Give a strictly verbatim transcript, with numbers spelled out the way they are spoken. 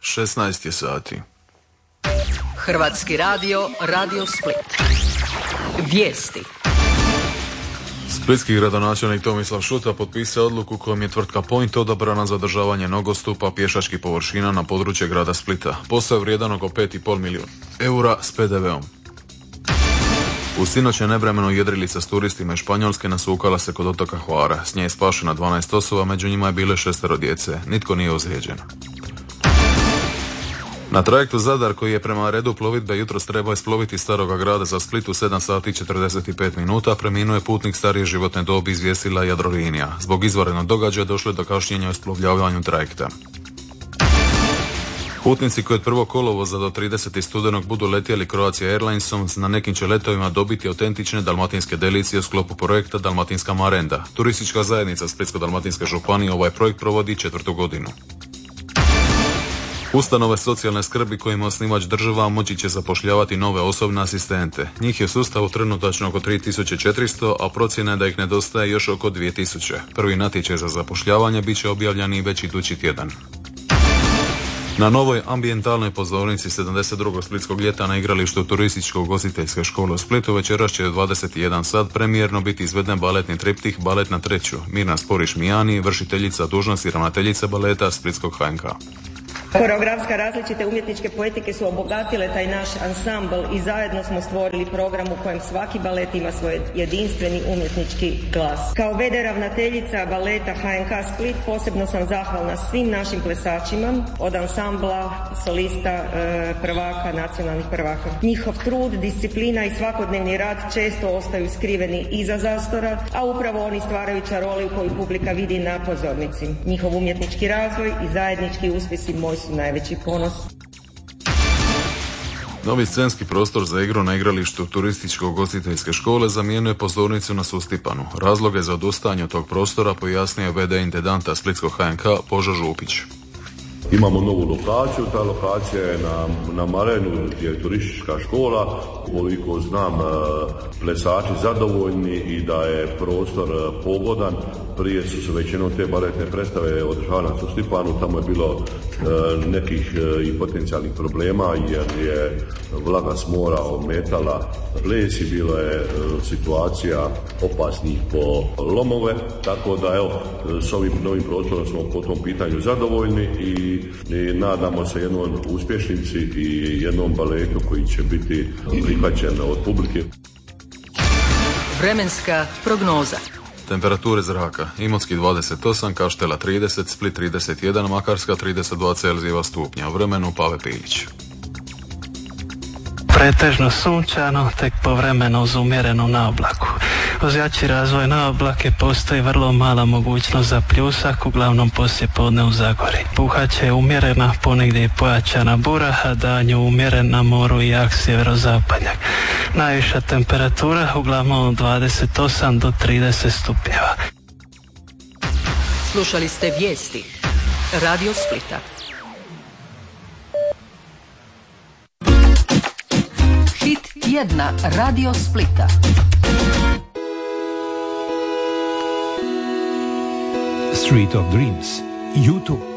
šesnaest je sati. Hrvatski radio, Radio Split. Vijesti. Splitski gradonačelnik Tomislav Šuta potpisao odluku kojom je tvrtka Point odabrana za održavanje nogostupa pješačkih površina na područje grada Splita. Posao je vrijedan oko pet i pol milijuna eura s pe de veom. U sinoć je nevremeno jedrilica s turistima iz Španjolske nasukala se kod otoka Hvara. S nje je spašena dvanaest osoba, među njima je bile šestero djece. Nitko nije ozlijeđen. Na trajektu Zadar, koji je prema redu plovidbe jutros trebao isploviti iz Staroga grada za Split u sedam sati i četrdeset pet minuta, preminuo je putnik starije životne dobi, izvijestila Jadrolinija. Zbog izvanrednog događaja došlo je do kašnjenja u isplovljavanju trajekta. Putnici koji od prvog kolovoza do tridesetog studenog budu letjeli Croatia Airlinesom na nekim će letovima dobiti autentične dalmatinske delicije u sklopu projekta Dalmatinska marenda. Turistička zajednica Splitsko-dalmatinske županije ovaj projekt provodi četvrtu godinu. Ustanove socijalne skrbi kojima osnivač država moći će zapošljavati nove osobne asistente. Njih je u sustavu trenutačno oko tri tisuće četiristo, a procjena je da ih nedostaje još oko dvije tisuće. Prvi natječaj za zapošljavanje bit će objavljeni već idući tjedan. Na novoj ambijentalnoj pozornici sedamdeset drugog splitskog ljeta na igralištu turističko-ugostiteljske škole u Splitu večeras će u dvadeset i jedan sat premijerno biti izveden baletni triptih Balet na treću. Mirna Sporiš-Mijani, vršiteljica dužnosti ravnateljice baleta Splitskog ha en ka. Koreografska različite umjetničke poetike su obogatile taj naš ansambl i zajedno smo stvorili program u kojem svaki balet ima svoj jedinstveni umjetnički glas. Kao ve de ravnateljica baleta ha en ka Split posebno sam zahvalna svim našim plesačima od ansambla, solista, prvaka, nacionalnih prvaka. Njihov trud, disciplina i svakodnevni rad često ostaju skriveni iza zastora, a upravo oni stvaraju čaroli koju publika vidi na pozornici. Njihov umjetnički razvoj i zajednički uspjesi moj su najveći ponos. Novi scenski prostor za igru na igralištu turističko-ugostiteljske škole zamijenuje pozornicu na Sustipanu. Razloge za odustajanje od tog prostora pojasnio je ve de intendanta Splitskog ha en ka Božo Župić. Imamo novu lokaciju, ta lokacija je na, na Marenu gdje je turistička škola. Koliko znam, plesači zadovoljni i da je prostor pogodan. Prije su se većinom te baletne predstave održavane na Sustipanu, tamo je bilo e, nekih e, i potencijalnih problema jer je vlaga s mora ometala ples i bilo je e, situacija opasnih po lomove, tako da evo s ovim novim prostorom smo po tom pitanju zadovoljni i, i nadamo se jednom uspješnici i jednom baletu koji će biti prihvaćen od publike. Vremenska prognoza. Temperature zraka: Imotski dvadeset osam, Kaštela trideset, Split trideset jedan, Makarska trideset dva Celzijeva stupnja. U vremenu Pave Pilić. Pretežno sunčano, tek povremeno uz umjerenu naoblaku. Uz jači razvoj naoblake postoji vrlo mala mogućnost za pljusak, uglavnom poslije podne u Zagori. Puhaće je umjerena, ponegdje i pojačana bura, a danju umjeren na moru i jak sjeverozapadnjak. Najviša temperatura uglavnom od dvadeset osam do trideset stupnjeva. Slušali ste vijesti Radio Splita. Hit tjedna Radio Splita. Street of Dreams, YouTube.